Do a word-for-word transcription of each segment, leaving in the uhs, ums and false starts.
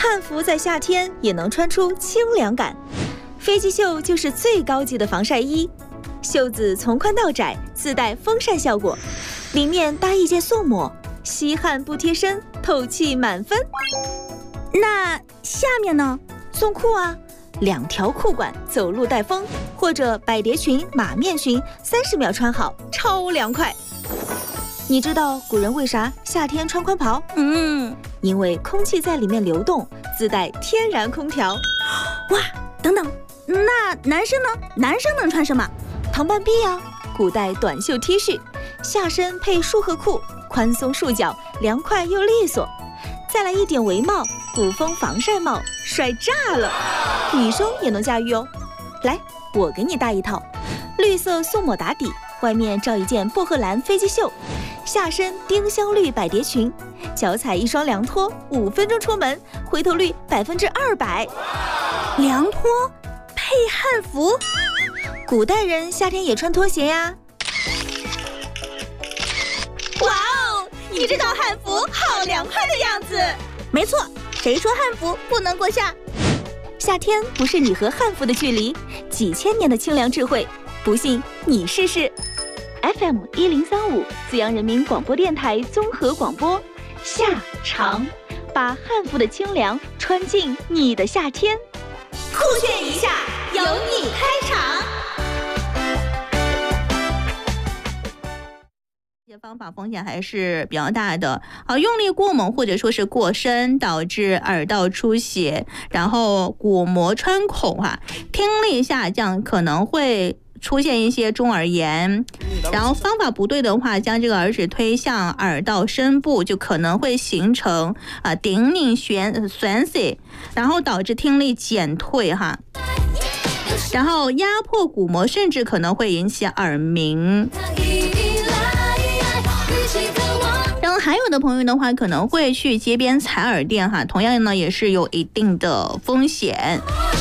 汉服在夏天也能穿出清凉感。飞机袖就是最高级的防晒衣，袖子从宽到窄，自带风扇效果，里面搭一件速抹，吸汗不贴身，透气满分。 那下面呢？ 送裤啊，两条裤管，走路带风，或者百蝶裙、马面裙，三十秒穿好，超凉快。你知道古人为啥夏天穿宽袍？ 嗯， 因为空气在里面流动，自带天然空调。 哇，等等，那男生呢？男生能穿什么？ 唐半臂啊，古代短袖 T 恤，下身配束荷裤，宽松束脚，凉快又利索。再来一顶围帽，古风防晒帽，帅炸了！女生也能驾驭哦。来，我给你搭一套，绿色速抹打底，外面罩一件薄荷蓝飞机袖，下身丁香绿百蝶裙，脚踩一双凉拖，五分钟出门，回头率百分之二百。 凉拖配汉服， 古代人夏天也穿拖鞋呀。 哇哦，你这套汉服好凉快的样子。没错，谁说汉服不能过夏？ 夏天不是你和汉服的距离，几千年的清凉智慧，不信你试试。F M 一零三五，资阳人民广播电台综合广播，夏长，把汉服的清凉穿进你的夏天。 酷炫一下，由你开场。 这些方法风险还是比较大的。好，用力过猛或者说是过深，导致耳道出血，然后鼓膜穿孔啊，听力下降，可能会出现一些中耳炎。然后方法不对的话，将这个耳指推向耳道深部，就可能会形成啊顶拧旋旋塞，然后导致听力减退哈。然后压迫鼓膜，甚至可能会引起耳鸣。然后还有的朋友的话，可能会去街边采耳店哈，同样呢也是有一定的风险。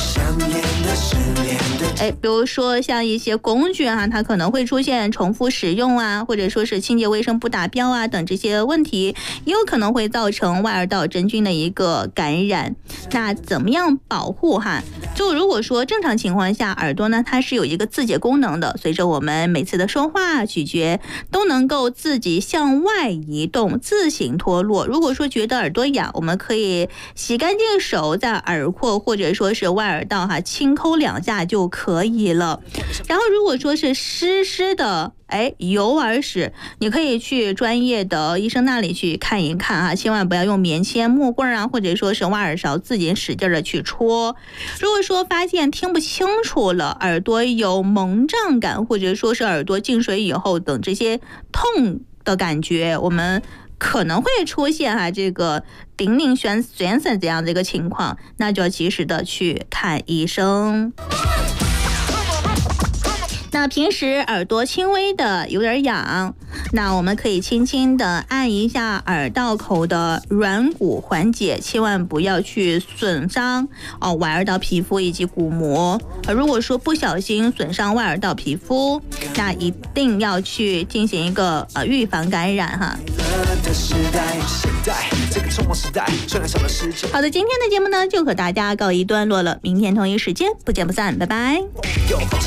哎，比如说像一些工具啊，它可能会出现重复使用啊，或者说是清洁卫生不达标啊等这些问题，也有可能会造成外耳道真菌的一个感染。那怎么样保护哈？就如果说正常情况下，耳朵呢它是有一个自洁功能的，随着我们每次的说话、咀嚼都能够自己向外移动，自行脱落。如果说觉得耳朵痒，我们可以洗干净手，在耳廓或者说是外耳道哈轻抠两下就可以了。然后如果说是湿湿的哎，有耳屎，你可以去专业的医生那里去看一看啊，千万不要用棉签、木棍啊，或者说是挖耳勺自己使劲的去戳。如果说发现听不清楚了，耳朵有蒙胀感，或者说是耳朵进水以后等这些痛的感觉，我们可能会出现哈、啊、这个顶拧旋旋塞这样的一个情况，那就要及时的去看医生。那平时耳朵轻微的有点痒，那我们可以轻轻的按一下耳道口的软骨缓解，千万不要去损伤哦外耳道皮肤以及鼓膜。如果说不小心损伤外耳道皮肤，那一定要去进行一个呃预防感染哈。好的，今天的节目呢就和大家告一段落了，明天同一时间不见不散，拜拜。